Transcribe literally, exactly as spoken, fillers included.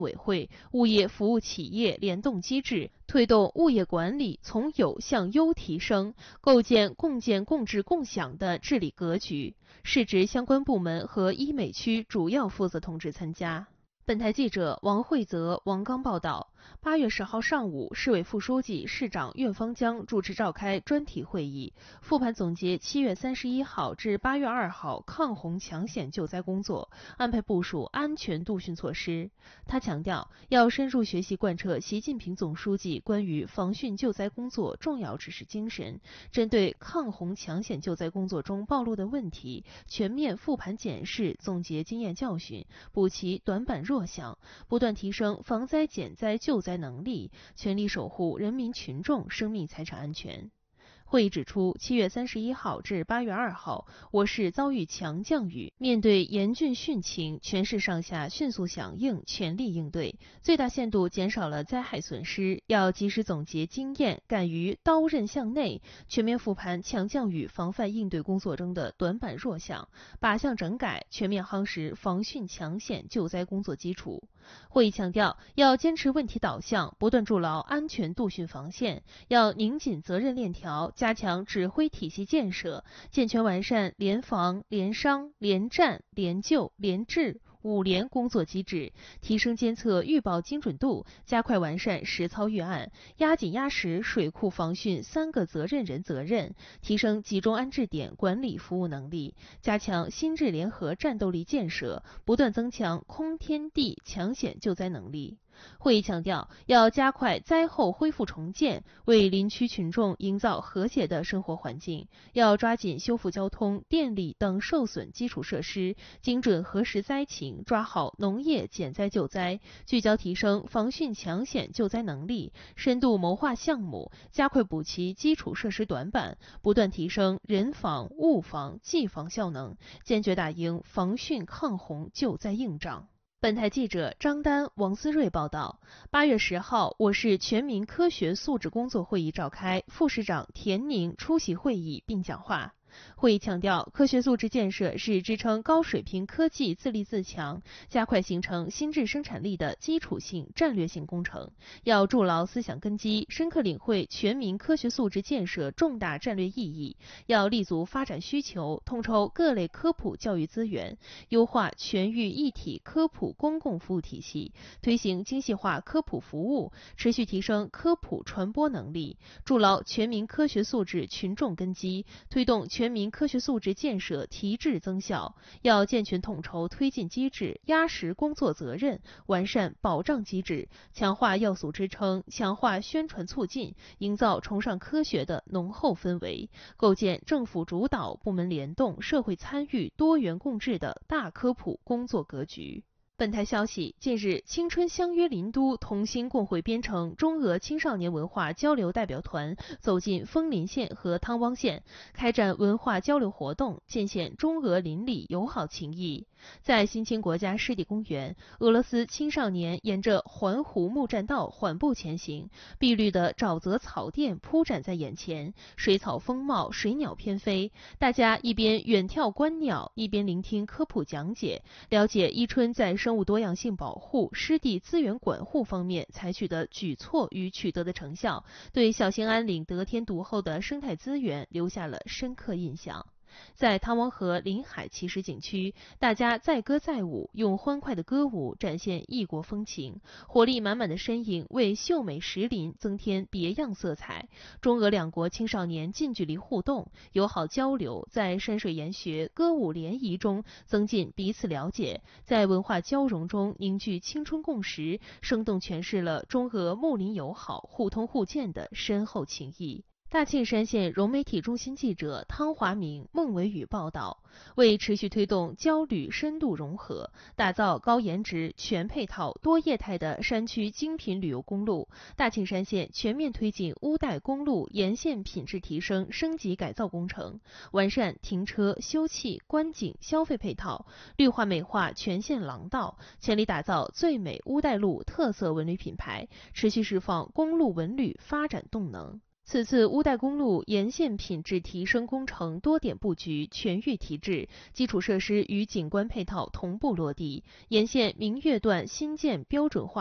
委会、物业服务企业联动机制，推动物业管理从有向优提升，构建共建共治共享的治理格局。市直相关部门和医美区主要负责同志参加。本台记者王慧泽、王刚报道。八月十号上午，市委副书记、市长苑方江主持召开专题会议，复盘总结七月三十一号至八月二号抗洪抢险救灾工作，安排部署安全度汛措施。他强调，要深入学习贯彻习近平总书记关于防汛救灾工作重要指示精神，针对抗洪抢险救灾工作中暴露的问题，全面复盘检视，总结经验教训，补齐短板弱项，不断提升防灾减灾救灾能力，全力守护人民群众生命财产安全。会议指出，七月三十一号至八月二号，我市遭遇强降雨，面对严峻汛情，全市上下迅速响应，全力应对，最大限度减少了灾害损失。要及时总结经验，敢于刀刃向内，全面复盘强降雨防范应对工作中的短板弱项，靶向整改，全面夯实防汛抢险救灾工作基础。会议强调，要坚持问题导向，不断筑牢安全度汛防线，要拧紧责任链条，加强指挥体系建设，健全完善联防、联商、联战、联救、联治五联工作机制，提升监测预报精准度，加快完善实操预案，压紧压实水库防汛三个责任人责任，提升集中安置点管理服务能力，加强新智联合战斗力建设，不断增强空天地抢险救灾能力。会议强调，要加快灾后恢复重建，为林区群众营造和谐的生活环境，要抓紧修复交通、电力等受损基础设施，精准核实灾情，抓好农业减灾救灾，聚焦提升防汛抢险救灾能力，深度谋划项目，加快补齐基础设施短板，不断提升人防、物防、技防效能，坚决打赢防汛抗洪救灾硬仗。本台记者张丹、王思睿报道，八月十号，我市全民科学素质工作会议召开，副市长田宁出席会议并讲话。会议强调，科学素质建设是支撑高水平科技自立自强、加快形成新质生产力的基础性战略性工程，要筑牢思想根基，深刻领会全民科学素质建设重大战略意义，要立足发展需求，统筹各类科普教育资源，优化全域一体科普公共服务体系，推行精细化科普服务，持续提升科普传播能力，筑牢全民科学素质群众根基，推动全民科学素质建设提质增效，要健全统筹推进机制，压实工作责任，完善保障机制，强化要素支撑，强化宣传促进，营造崇尚科学的浓厚氛围，构建政府主导、部门联动、社会参与、多元共治的大科普工作格局。本台消息，近日，青春相约林都同心共绘编程中俄青少年文化交流代表团走进枫林县和汤汪县，开展文化交流活动，尽显中俄邻里友好情谊。在新青国家湿地公园，俄罗斯青少年沿着环湖木栈道缓步前行，碧绿的沼泽草甸铺展在眼前，水草丰茂，水鸟翩飞。大家一边远眺观鸟，一边聆听科普讲解，了解伊春在生物多样性保护、湿地资源管护方面采取的举措与取得的成效，对小兴安岭得天独厚的生态资源留下了深刻印象。在汤汪河临海奇石景区，大家载歌载舞，用欢快的歌舞展现异国风情，活力满满的身影为秀美石林增添别样色彩。中俄两国青少年近距离互动、友好交流，在山水研学、歌舞联谊中增进彼此了解，在文化交融中凝聚青春共识，生动诠释了中俄睦邻友好、互通互鉴的深厚情谊。大庆山县融媒体中心记者汤华明、孟维宇报道，为持续推动交旅深度融合，打造高颜值、全配套、多业态的山区精品旅游公路，大庆山县全面推进乌代公路沿线品质提升升级改造工程，完善停车、休憩、观景、消费配套，绿化美化全县廊道，全力打造最美乌代路特色文旅品牌，持续释放公路文旅发展动能。 此次乌代公路沿线品质提升工程多点布局全域提质，基础设施与景观配套同步落地，沿线明月段新建标准化